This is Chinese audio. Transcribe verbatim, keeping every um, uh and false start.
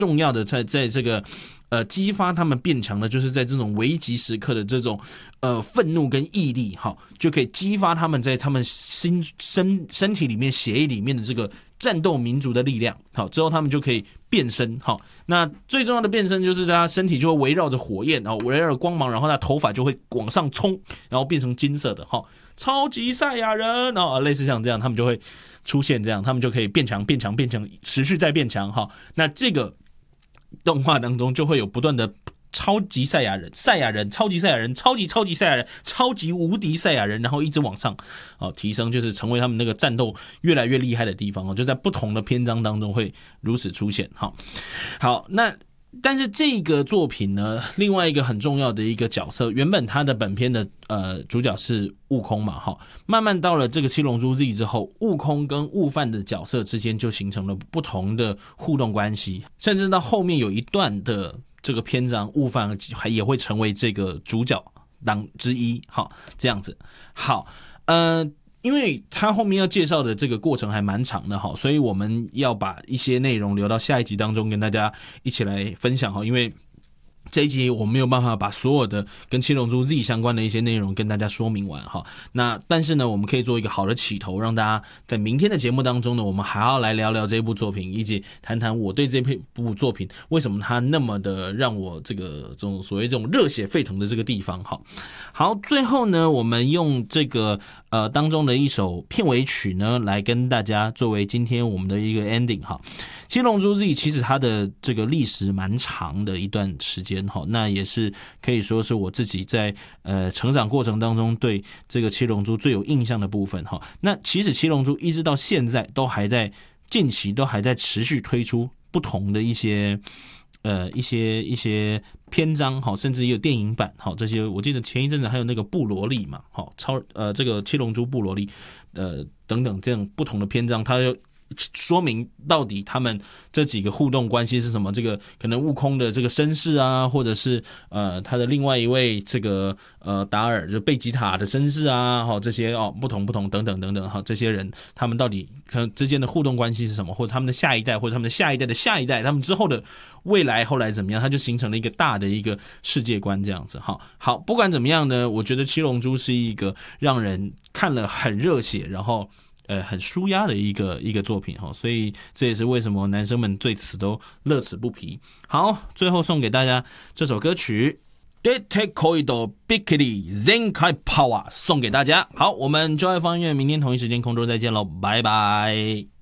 重要的在在这个呃激发他们变强的，就是在这种危急时刻的这种呃愤怒跟毅力，好，就可以激发他们在他们心身身体里面血液里面的这个战斗民族的力量，好，之后他们就可以变身，好，那最重要的变身就是他身体就会围绕着火焰，然后围绕着光芒，然后他头发就会往上冲，然后变成金色的，好，超级赛亚人，哦，类似像这样，他们就会出现这样，他们就可以变强变强变强，持续再变强，好，那这个动画当中就会有不断的超级赛亚人、赛亚人、超级赛亚人、超级超级赛亚人、超级无敌赛亚人，然后一直往上，哦，提升，就是成为他们那个战斗越来越厉害的地方，哦，就在不同的篇章当中会如此出现。好，好，那但是这个作品呢，另外一个很重要的一个角色，原本他的本片的呃主角是悟空嘛，哈，慢慢到了这个七龙珠 Z 之后，悟空跟悟饭的角色之间就形成了不同的互动关系，甚至到后面有一段的这个篇章，悟饭还也会成为这个主角当之一，好，这样子，好，呃。因为他后面要介绍的这个过程还蛮长的哈，所以我们要把一些内容留到下一集当中跟大家一起来分享哈，因为这一集我没有办法把所有的跟七龙珠 Z 相关的一些内容跟大家说明完哈。那但是呢，我们可以做一个好的起头，让大家在明天的节目当中呢，我们还要来聊聊这部作品，以及谈谈我对这部作品为什么它那么的让我这个这种所谓这种热血沸腾的这个地方。好，好，最后呢，我们用这个呃当中的一首片尾曲呢，来跟大家作为今天我们的一个 ending 哈。七龙珠 Z 其实它的这个历史蛮长的一段时间哈，那也是可以说是我自己在呃成长过程当中对这个七龙珠最有印象的部分哈。那其实七龙珠一直到现在都还在近期都还在持续推出不同的一些呃一些一些篇章哈，甚至也有电影版哈，这些我记得前一阵子还有那个布罗利嘛，好超呃这个七龙珠布罗利呃等等这样不同的篇章，它就说明到底他们这几个互动关系是什么？这个可能悟空的这个身世啊，或者是呃他的另外一位这个呃达尔就贝吉塔的身世啊，哈这些哦不同不同等等等等哈，这些人他们到底之间的互动关系是什么？或者他们的下一代，或者他们的下一代的下一代，他们之后的未来后来怎么样？它就形成了一个大的一个世界观这样子哈。好，不管怎么样呢，我觉得七龙珠是一个让人看了很热血，然后。呃，很舒压的一个一个作品哈，所以这也是为什么男生们对此都乐此不疲。好，最后送给大家这首歌曲《Detectoid Bikini Zenkai Power》送给大家。好，我们就爱放音乐，明天同一时间空中再见喽，拜拜。